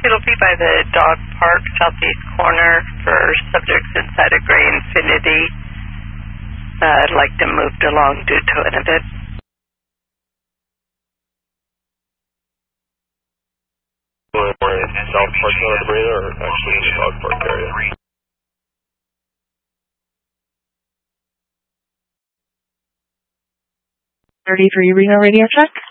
It'll be by the dog park, southeast corner, for subjects inside a gray Infiniti. I'd like them moved along due to an event. South parking lot of the radar, or actually in the dog park area? 33 Reno radio check.